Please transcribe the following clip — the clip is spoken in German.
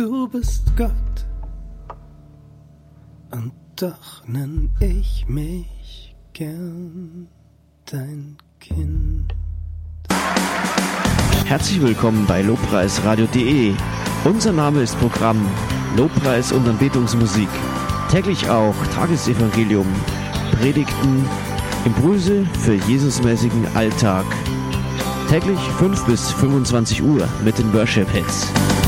du bist Gott. Und doch nenn ich mich gern dein Kind. Herzlich willkommen bei lobpreisradio.de. Unser Name ist Programm Lobpreis und Anbetungsmusik. Täglich auch Tagesevangelium, Predigten, Impulse für Jesusmäßigen Alltag. Täglich 5 bis 25 Uhr mit den Worship Hits.